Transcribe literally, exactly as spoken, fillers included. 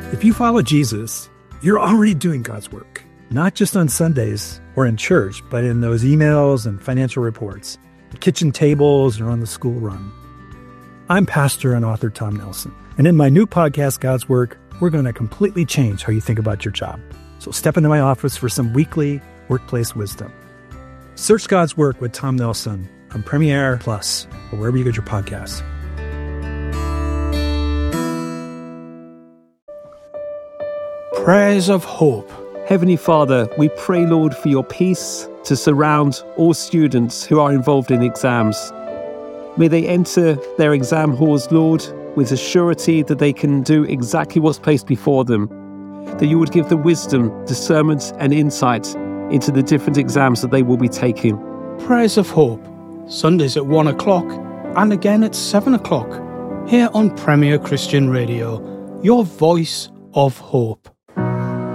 If you follow Jesus, you're already doing God's work, not just on Sundays or in church, but in those emails and financial reports, the kitchen tables, or on the school run. I'm pastor and author Tom Nelson, and in my new podcast, God's Work, we're going to completely change how you think about your job. So step into my office for some weekly workplace wisdom. Search God's Work with Tom Nelson on Premiere Plus or wherever you get your podcasts. Prayers of Hope. Heavenly Father, we pray, Lord, for your peace to surround all students who are involved in exams. May they enter their exam halls, Lord, with a surety that they can do exactly what's placed before them, that you would give them wisdom, discernment and insight into the different exams that they will be taking. Prayers of Hope, Sundays at one o'clock and again at seven o'clock, here on Premier Christian Radio, your voice of hope.